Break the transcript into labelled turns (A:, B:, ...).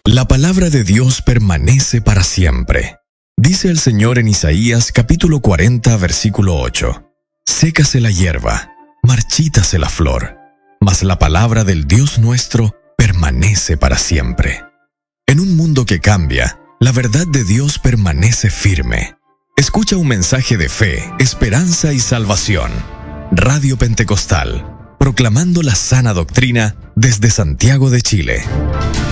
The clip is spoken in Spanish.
A: La palabra de Dios permanece para siempre. Dice el Señor en Isaías capítulo 40, versículo 8. Sécase la hierba, marchítase la flor, mas la palabra del Dios nuestro permanece para siempre. En un mundo que cambia, la verdad de Dios permanece firme. Escucha un mensaje de fe, esperanza y salvación. Radio Pentecostal, proclamando la sana doctrina desde Santiago de Chile.